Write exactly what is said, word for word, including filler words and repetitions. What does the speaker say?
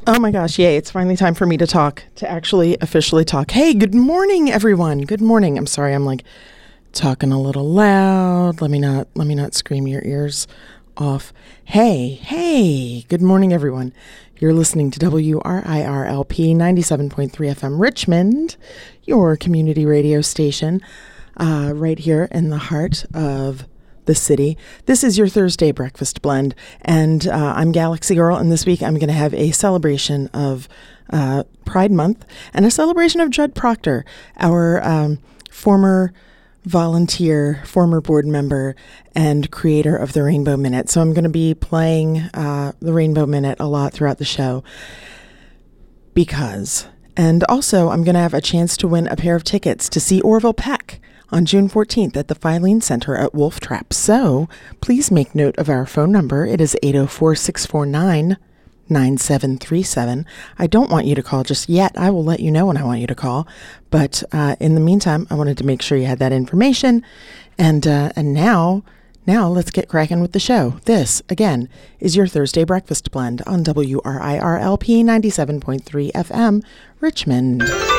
Oh my gosh, yay, it's finally time for me to talk, to actually officially talk. Hey, good morning, everyone. Good morning. I'm sorry, I'm like talking a little loud. Let me not, let me not scream your ears off. Hey, hey, good morning, everyone. You're listening to W R I R L P ninety-seven point three F M Richmond, your community radio station, uh, right here in the heart of the city. This is your Thursday breakfast blend, and uh, I'm Galaxy Girl, and this week I'm going to have a celebration of uh, Pride Month and a celebration of Judd Proctor, our um, former volunteer, former board member, and creator of the Rainbow Minute. So I'm going to be playing uh, the Rainbow Minute a lot throughout the show because, and also I'm going to have a chance to win a pair of tickets to see Orville Peck on June fourteenth at the Filene Center at Wolf Trap. So please make note of our phone number. It is eight oh four, six four nine, nine seven three seven. I don't want you to call just yet. I will let you know when I want you to call. But uh, in the meantime, I wanted to make sure you had that information. And uh, and now, now let's get cracking with the show. This, again, is your Thursday breakfast blend on W R I R L P ninety-seven point three F M Richmond.